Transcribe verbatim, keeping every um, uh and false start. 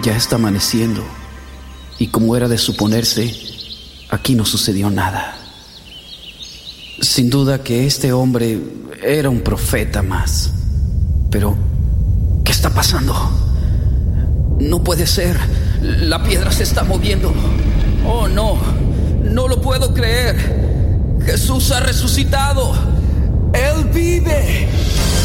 Ya está amaneciendo, y como era de suponerse, aquí no sucedió nada. Sin duda que este hombre era un profeta más. Pero, ¿qué está pasando? No puede ser. La piedra se está moviendo. Oh, no. No lo puedo creer. Jesús ha resucitado. Él vive.